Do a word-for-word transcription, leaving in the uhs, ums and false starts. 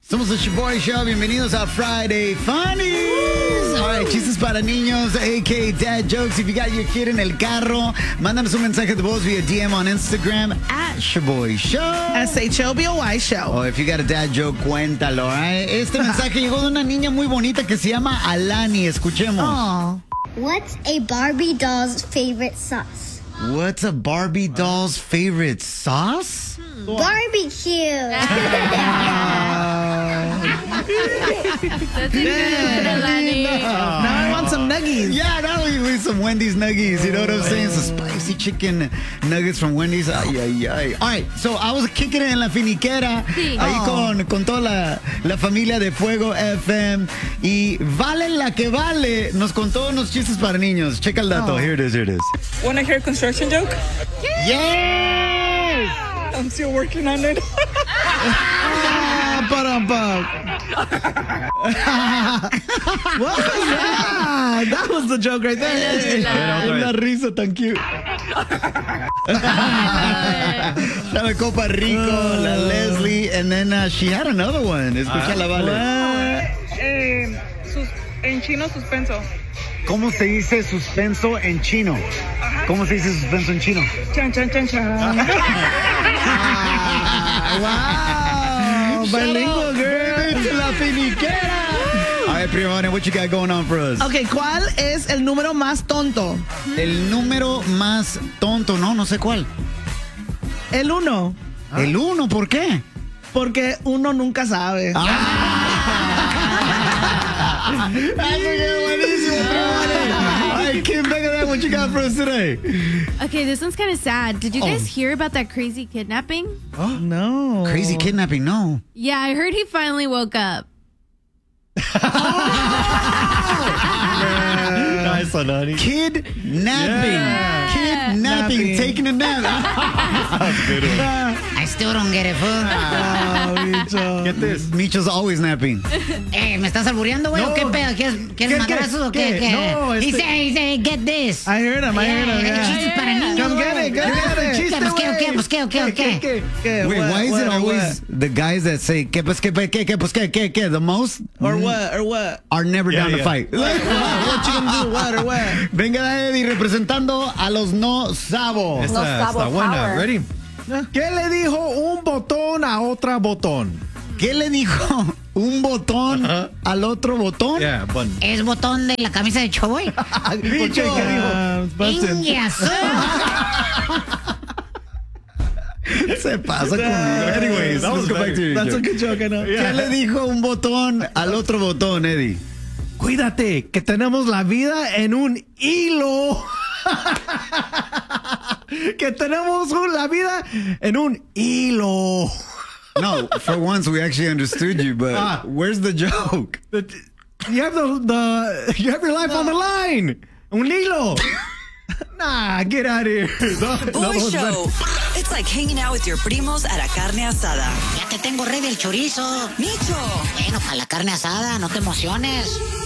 Somos el Shoboy Show. Bienvenidos a Friday Funnies. All right, chistes para niños, a k a. dad jokes. If you got your kid en el carro, mándanos un mensaje de voz via D M on Instagram at Shoboy Show. S H O B O Y Show. Oh, if you got a dad joke, cuéntalo. All right? Este mensaje llegó de una niña muy bonita que se llama Alani. Escuchemos. Oh. What's a Barbie doll's favorite sauce? What's a Barbie doll's favorite sauce? Barbecue. That's good, Alani. Now I want some nuggies. Yeah, now we need some Wendy's nuggies. You know what I'm saying? Some spicy chicken nuggets from Wendy's. Ay, ay, ay. All right, so I was kicking it en la finiquera. Sí. Ahí Oh. con, con toda la, la familia de Fuego F M. Y Vale la que vale nos contó unos chistes para niños. Checa el dato. Oh. Here it is, here it is. Want to hear a construction joke? Yes! I'm still working on it. Ah, pa-dum-pum. What was that? That was the joke right there. Una risa tan cute. La Copa Rico, la Leslie, and then uh, she had another one. Escucha la Vale. Eh, sus- en chino, suspenso. ¿Cómo se dice suspenso en chino? ¿Cómo se dice suspenso en chino? Chan, chan, chan, chan. Wow. Bilingual girl. Baby, la finiquera. All right, Prima, what you got going on for us? Ok, ¿cuál es el número más tonto? El número más tonto, no, no sé cuál. El uno. El uno, ¿por qué? Porque uno nunca sabe. Ay, Kim, venga, that what you got for us today? Okay, this one's kind of sad. Did you Oh. guys hear about that crazy kidnapping? No. Crazy kidnapping, no. Yeah, I heard he finally woke up. Nice one, honey. Kidnapping. Yeah. Kidnapping. Napping. Taking a nap. That's a good one. I still don't get it, fool. Oh, bicho. Get this. Micho's always napping. Eh, ¿me estás albureando, güey? No. ¿O qué pedo? ¿Quieres, ¿quieres ¿Qué, madrazos qué, o qué? qué? ¿Qué? No, este- Dice, dice, get this. I heard him, I heard him. Eh, Yeah. chistes para niños, Come get güey. it, get it. ¿Qué, pues, qué, o qué, pues, qué, o qué, o qué? ¿Qué? Wait, What, why is what, it or always the guys that say, que pues, que, pues, que, que, pues, que, que, que, the most what? Or what? Or what? are never Yeah, down to yeah. fight? What you gonna do? What or what? Venga, Eddie, representando a los no sabo. Esta está buena. Ready? ¿Qué le dijo un botón a otra botón? ¿Qué le dijo un botón Ajá. al otro botón? Yeah, button. Es botón de la camisa de Choboy. Bicho, ¿qué dijo? Ah, busted. Ingiazo. Se pasa conmigo. Anyways, That let's was go back better. to your That's a joke. good joke, I know. ¿Qué le dijo un botón al otro botón, Eddie? Cuídate, que tenemos la vida en un hilo. Que tenemos un- la vida en un hilo. No, for once we actually understood you, but Ah. where's the joke? You have the, the you have your life on the line. Un hilo. Nah, get out of here. No, no, Boy no, Show. It's like hanging out with your primos at a carne asada. Ya te tengo ready el chorizo. Micho, Bueno, para la carne asada, no te emociones.